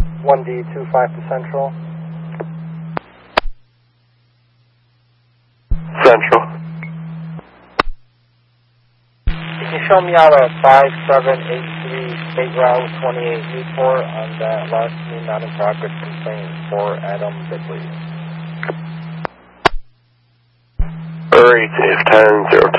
1D25 to Central. Central. You can show me out a 5783 State Route 28 Newport on that last new not in progress complaint for Adam Bidley. Rate is 10-0